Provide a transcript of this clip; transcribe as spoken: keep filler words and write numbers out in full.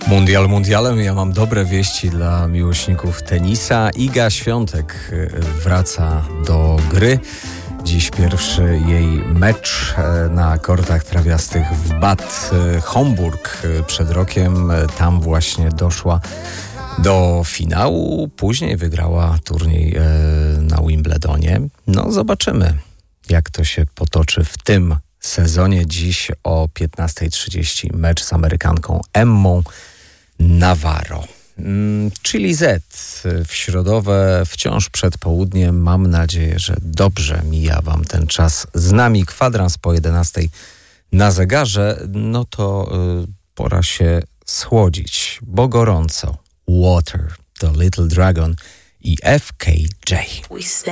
Mundial mundialem, ja mam dobre wieści dla miłośników tenisa. Iga Świątek wraca do gry. Dziś pierwszy jej mecz na kortach trawiastych w Bad Homburg przed rokiem. Tam właśnie doszła do finału. Później wygrała turniej na Wimbledonie. No zobaczymy, jak to się potoczy w tym sezonie. Dziś o piętnasta trzydzieści mecz z Amerykanką Emmą Navarro. Chili Z w środowe, wciąż przed południem. Mam nadzieję, że dobrze mija wam ten czas z nami. Kwadrans po jedenastej na zegarze. No to y, pora się schłodzić, bo gorąco. Water, The Little Dragon i F K J.